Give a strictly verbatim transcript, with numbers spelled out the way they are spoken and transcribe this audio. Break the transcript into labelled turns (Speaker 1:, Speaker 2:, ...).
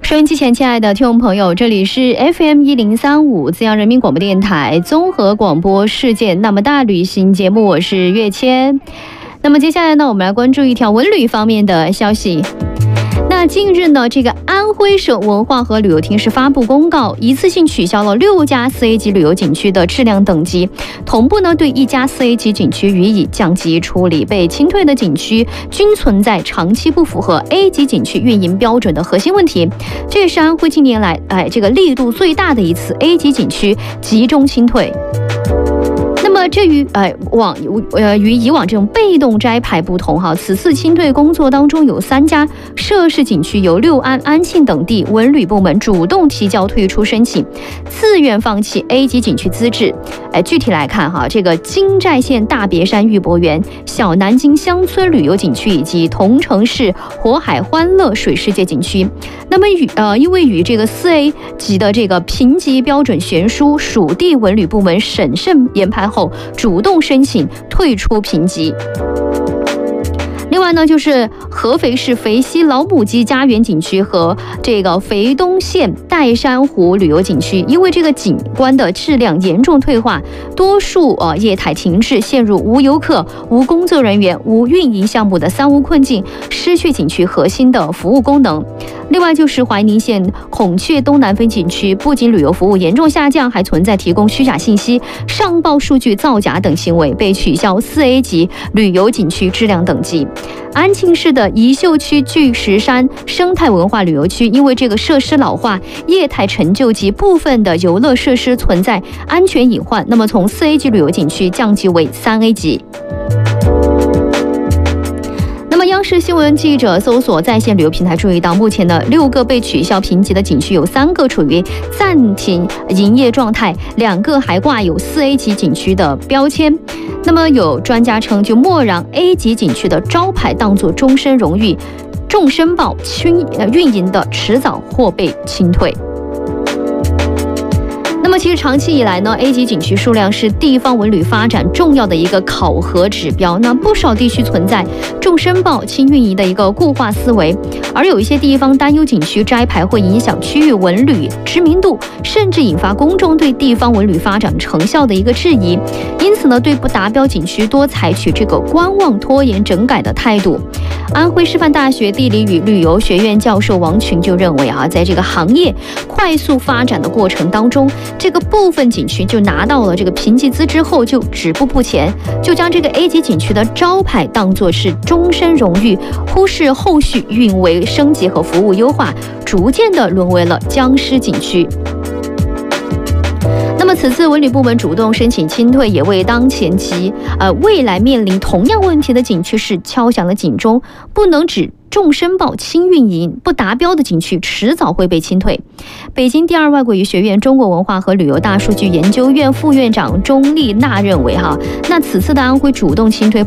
Speaker 1: 收音机前亲爱的听众朋友，这里是 F M 一零三五资阳人民广播电台综合广播世界那么大旅行节目，我是月谦。那么接下来呢，我们来关注一条文旅方面的消息。那近日呢，这个安徽省文化和旅游厅是发布公告，一次性取消了六家四 A 级旅游景区的质量等级，同步呢对一家四 A 级景区予以降级处理。被清退的景区均存在长期不符合 A 级景区运营标准的核心问题，这也是安徽近年来哎这个力度最大的一次 A 级景区集中清退。那么这与呃往呃与以往这种被动摘牌不同哈，此次清退工作当中有三家涉事景区由六安、安庆等地文旅部门主动提交退出申请，自愿放弃 A 级景区资质。哎，具体来看哈，这个金寨县大别山玉博园、小南京乡村旅游景区以及桐城市火海欢乐水世界景区，那么与呃因为与这个四 A 级的这个评级标准悬殊，属地文旅部门审慎研判后主动申请退出评级。另外呢，就是合肥市肥西老母鸡家园景区和这个肥东县岱山湖旅游景区，因为这个景观的质量严重退化，多数呃业态停滞，陷入无游客、无工作人员、无运营项目的三无困境，失去景区核心的服务功能。另外就是怀宁县孔雀东南分景区，不仅旅游服务严重下降，还存在提供虚假信息、上报数据造假等行为，被取消四 A 级旅游景区质量等级。安庆市的宜秀区巨石山生态文化旅游区，因为这个设施老化、业态陈旧及部分的游乐设施存在安全隐患，那么从四 A 级旅游景区降级为三 A 级。那么央视新闻记者搜索在线旅游平台注意到，目前的六个被取消评级的景区有三个处于暂停营业状态，两个还挂有四 A 级景区的标签。那么有专家称，就莫让 A 级景区的招牌当作终身荣誉，众申报轻运营的迟早或被清退。那么其实长期以来呢 ，A 级景区数量是地方文旅发展重要的一个考核指标。那不少地区存在重申报轻运营的一个固化思维，而有一些地方担忧景区摘牌会影响区域文旅知名度，甚至引发公众对地方文旅发展成效的一个质疑。因此呢，对不达标景区多采取这个观望、拖延整改的态度。安徽师范大学地理与旅游学院教授王群就认为啊，在这个行业快速发展的过程当中，这个部分景区就拿到了这个评级资质后就止步不前，就将这个 A 级景区的招牌当作是终身荣誉，忽视后续运维升级和服务优化，逐渐的沦为了僵尸景区。那么此次文旅部门主动申请清退，也为当前及呃未来面临同样问题的景区是敲响了警钟，不能只重申报轻运营，不达标的景区迟早会被清退。北京第二外国语学院中国文化和旅游大数据研究院副院长钟丽娜认为哈，那此次的安徽主动清退